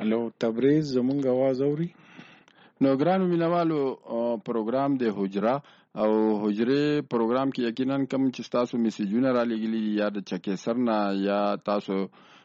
هلو تبریز زمونږ आवाज اوري؟ نو ګرانو مینوالو پروګرام د حجره او حجره پروګرام کې یقینا کوم چې تاسو میسیجونه را لګلی یا د چکیسر نه یا تاسو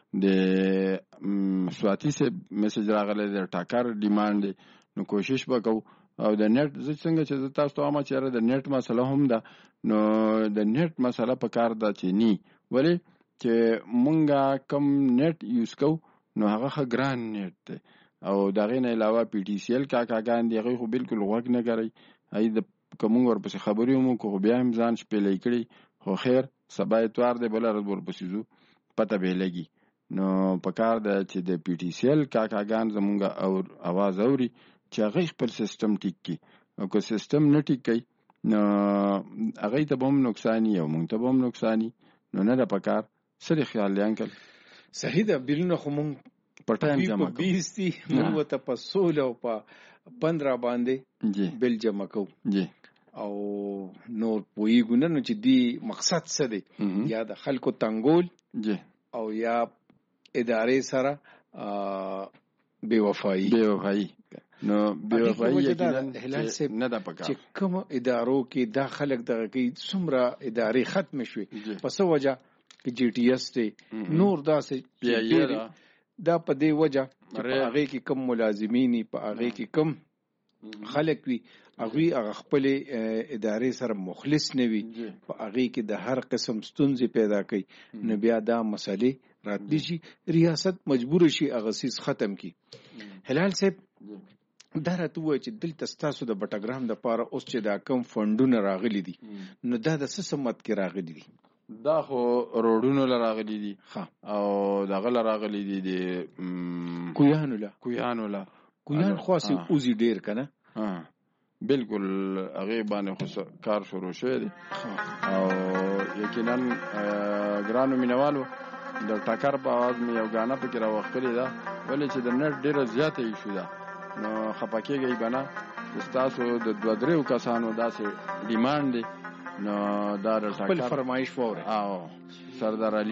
د سواتی سے میسیج راغلی د ټاکر ډیماند نو کوشش وکاو او د نیټ څنګه چې تاسو ته ما چیرې د نیټ مسله هم ده نو د نیټ مسله په کار ده چې ني ولی چې مونږه کم نیټ یوز کو نو هغه ګران نیټ ده او دغه نه علاوه پی ټی سی ال کاکاګان دی خو بالکل وګ نه کوي ای د کوم ورپسې خبرې مو کو بیا هم ځان شپېلې کړي خو خیر سبا اتوار دی بل ورپسې زو پته به لګي نو پکار ده چې د پی ټی سی ال کاکاګان زمونږه او आवाज اوري چې هغه خپل سیستم ټیک کی او که سیستم نه ټیک کی نو هغه ته به هم نقصان یو مونږ ته به هم نقصان نو نه د پکار سره خیال لانکل صحیح ده بیرونه خو مونږ پټایم جمع کو 20 دي مونږ ته په 16 او په 15 باندې جی بل جمع کو جی او نور پویګونه نو چې دی مقصد څه دی یا د خلکو تنګول جی او یا ادارې سره بے وفایی نو بے وفایی یقینا هلال سے نه ده پکار چې کوم ادارو کې دا خلک دغه کې څومره ادارې ختم شوي پس وجه کې جی ټی ایس ته نور داسې دا په دې وجه چې هغه کې کم ملازمین په هغه کې کم خلک وي هغه خپل ادارې سره مخلص نه وي په هغه کې د هر قسم ستونزې پیدا کوي نو بیا دا مسلې راتلی شي ریاست مجبور شي هغه سیس ختم کی هلال صاحب دا راته وایي چې دلته ستاسو د بټاګرام د پاره اوس چې دا کم فندونه راغلي دي نو دا د څه سمت کې راغلي دي دا خو روډونو لراغلي دي او دغه لراغلي دي د کویانو لا خاصه اوزي ډیر کنه بالکل هغه باندې خو کار شروع شوی دی او یقینا ګرانو مینوالو د ټاکر په आवाज مې یو غانا پکې راوخلې ده ولې چې د نت ډیره زیاته ایشو ده نو خپکیږي بنا تاسو د 2-3 کسانو داسې ډیماند نو دا خپل فرمایش وره او سردار